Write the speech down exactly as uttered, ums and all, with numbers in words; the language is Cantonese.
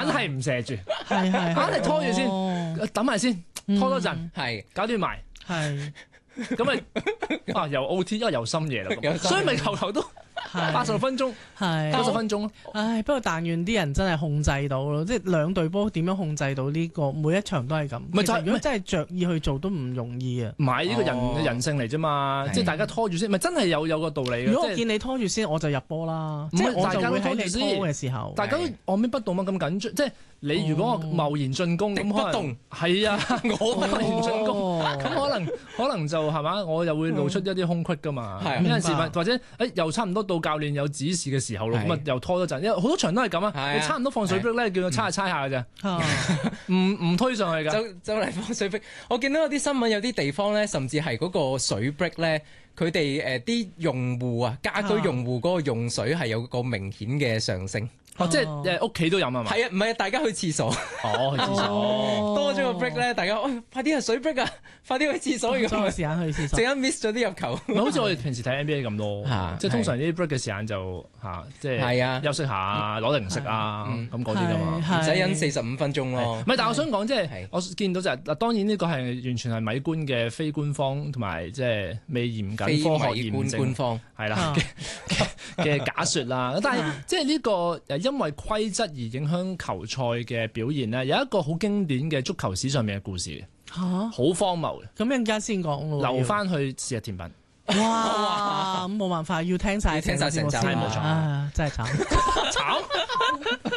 係唔射住， 係係， 硬係拖住先， 哦等埋先，拖多陣， 係搞掂埋， 係咁咪啊又 O T，因為又深夜啦， 又深夜所以咪球球都八十分鐘， 係九十分鐘咯。 唉，不過但願啲人真係控制到咯，即係兩隊波點樣控制到呢個每一場都係咁。 咪就係其實如果真係着意去做都唔容易啊。 唔係呢個人哦人性嚟啫嘛， 係即係大家拖住先，咪真係有有個道理嘅。即係如果我見你拖住先，我就入波啦。 唔係即係我就大家都會喺你拖住先拖嘅時候， 大家都按兵不動嘛，咁緊張，即係你如果我貿然進攻敵咁可能不動係啊，我貿然進攻， 哦咁可能可能就係嘛，我又會露出一啲空隙噶嘛。 係咁有陣時明白或者誒又差唔多到教練有指示嘅時候咯， 係咁啊又拖咗陣，因為好多場都係咁係啊啊，你差唔多放水 break 咧，叫佢猜下猜下嘅啫， 啊唔唔推上去㗎。 就就嚟放水壁。我見到有啲新聞，有啲地方咧，甚至係嗰個水 break 咧，佢哋誒啲用戶啊，家居用戶嗰個用水係有個明顯嘅上升。 哦，即係誒屋企都飲啊嘛。 係啊，唔係啊，大家去廁所哦，去廁所。 哦多咗個 break 咧，大家喂快啲去水 break 啊，快啲去廁所咁啊， 多個時間去廁所陣。間 miss 咗啲入球。 咪好似我哋平時睇 N B A 咁咯嚇， 即係通常呢啲 break 嘅時間就嚇，即係啊係休息下攞零食啊， 嗯咁嗰啲噶嘛。 係唔使忍四十五分鐘咯唔。係，但係我想講，即係係我見到就係嗱，當然呢個係完全係米官嘅非官方同埋即係未嚴謹非科學米官驗證官方係啦啊嘅嘅假説啦。但係即係呢個誒因為規則而影響球賽嘅表現咧，有一個好經典嘅足球史上面嘅故事嘅， 嚇， 好荒謬嘅， 咁陣間先講咯喎。 留翻去試日甜品。 哇，咁冇辦法，要聽晒要聽晒成集先冇錯啊，真係慘。 慘。